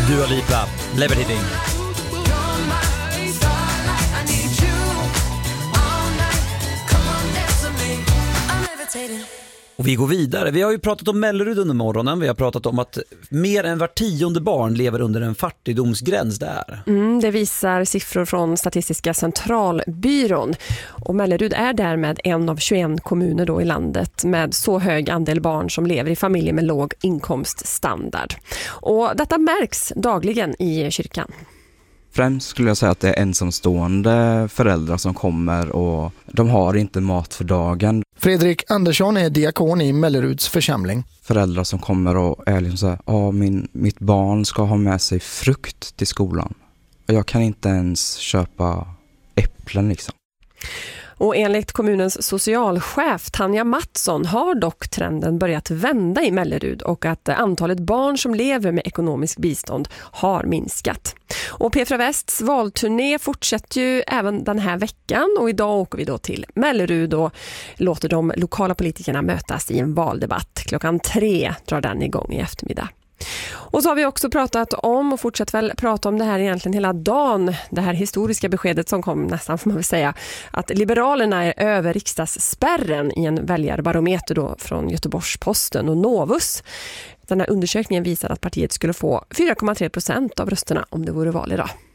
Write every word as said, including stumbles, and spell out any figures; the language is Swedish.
Dua Lipa, Levitating. Och vi går vidare. Vi har ju pratat om Mellerud under morgonen. Vi har pratat om att mer än var tionde barn lever under en fattigdomsgräns där. Mm, det visar siffror från Statistiska centralbyrån. Och Mellerud är därmed en av tjugoett kommuner då i landet med så hög andel barn som lever i familjer med låg inkomststandard. Och detta märks dagligen i kyrkan. Främst skulle jag säga att det är ensamstående föräldrar som kommer och de har inte mat för dagen. Fredrik Andersson är diakon i Melleruds församling. Föräldrar som kommer och är liksom så här, ja, min, mitt barn ska ha med sig frukt till skolan. Och jag kan inte ens köpa äpplen liksom. Och enligt kommunens socialchef Tanja Mattsson har dock trenden börjat vända i Mellerud och att antalet barn som lever med ekonomisk bistånd har minskat. Och Petra Västs valturné fortsätter ju även den här veckan och idag åker vi då till Mellerud och låter de lokala politikerna mötas i en valdebatt. Klockan tre drar den igång i eftermiddag. Och så har vi också pratat om och fortsatt väl prata om det här egentligen hela dagen. Det här historiska beskedet som kom nästan får man väl säga att Liberalerna är över riksdagsspärren i en väljarbarometer då från Göteborgs-Posten och Novus. Den här undersökningen visar att partiet skulle få fyra komma tre procent av rösterna om det vore val idag.